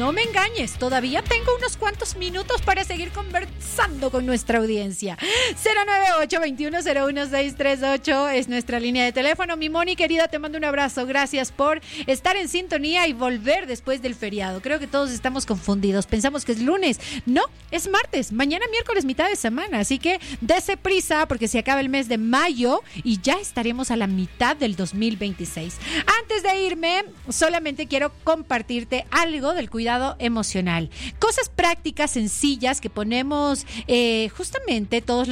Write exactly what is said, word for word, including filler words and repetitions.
no me engañes, todavía tengo unos cuantos minutos para seguir conversando con nuestra audiencia. cero nueve ocho, veintiuno cero uno, seiscientos treinta y ocho es nuestra línea de teléfono. Mi Moni querida, te mando un abrazo. Gracias por estar en sintonía y volver después del feriado. Creo que todos estamos confundidos. Pensamos que es lunes. No, es martes. Mañana miércoles, mitad de semana. Así que dese prisa porque se acaba el mes de mayo y ya estaremos a la mitad del dos mil veintiséis. Antes de irme, solamente quiero compartirte algo del cuidado emocional. Cosas prácticas, sencillas que ponemos eh, justamente todos los